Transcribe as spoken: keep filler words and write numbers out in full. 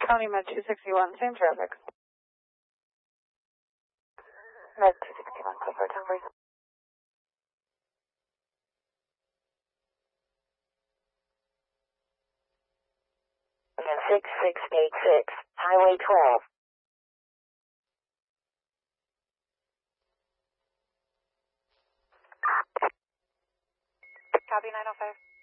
County Med two sixty-one, same traffic. Med two sixty-one, Clifford, Hungary. Again, six six eight six, Highway twelve. Copy nine oh five.